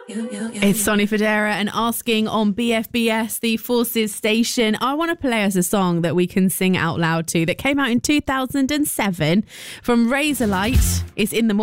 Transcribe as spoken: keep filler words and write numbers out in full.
It's Sonny Fodera and Asking on B F B S, the Forces station. I want to play us a song that we can sing out loud to that came out in two thousand seven from Razorlight. It's In the Morning.